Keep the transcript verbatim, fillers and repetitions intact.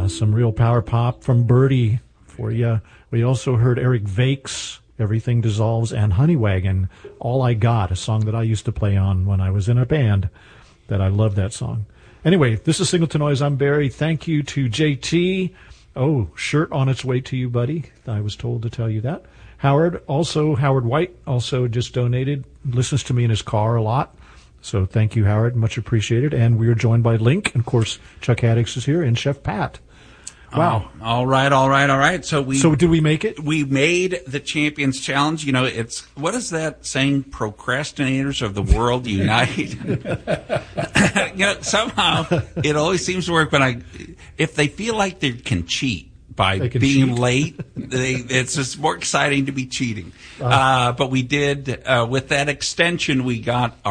Uh, some real power pop from Birdie for you. We also heard Eric Vakes, Everything Dissolves, and Honeywagon, All I Got, a song that I used to play on when I was in a band, that I love that song. Anyway, this is Signal to Noise. I'm Barry. Thank you to J T. Oh, shirt on its way to you, buddy. I was told to tell you that. Howard, also, Howard White, also just donated, listens to me in his car a lot. So thank you, Howard. Much appreciated. And we are joined by Link. And, of course, Chuck Haddix is here and Chef Pat. Wow. Oh, all right, all right, all right. So we So did we make it? We made the Champions Challenge. You know, it's what is that saying? Procrastinators of the world unite. You know, somehow it always seems to work when I if they feel like they can cheat by being cheat. late, they, it's just more exciting to be cheating. Uh, uh, but we did uh, with that extension, we got our